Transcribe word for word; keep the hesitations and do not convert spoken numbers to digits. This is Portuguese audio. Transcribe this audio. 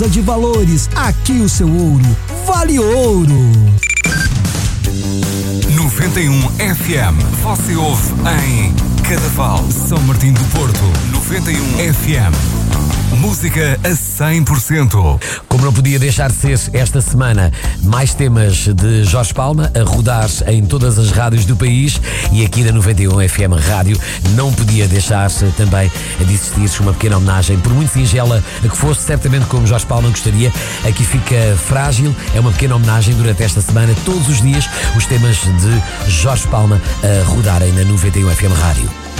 de valores, aqui o seu ouro vale ouro. noventa e um F M. Você ouve em Cadaval, São Martinho do Porto. noventa e um F M. Música a cem por cento. Como não podia deixar de ser esta semana, mais temas de Jorge Palma a rodar em todas as rádios do país, e aqui na noventa e um F M Rádio não podia deixar também de existir uma pequena homenagem, por muito singela que fosse, certamente como Jorge Palma gostaria. Aqui fica Frágil, é uma pequena homenagem durante esta semana, todos os dias os temas de Jorge Palma a rodarem na noventa e um F M Rádio.